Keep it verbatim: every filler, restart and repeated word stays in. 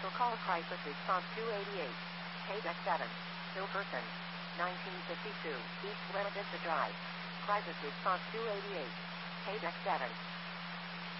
For call crisis response two eighty-eight. K deck seven. Hilferson. nineteen fifty-two. East Buena Vista Drive. Crisis response two eighty-eight. K deck seven.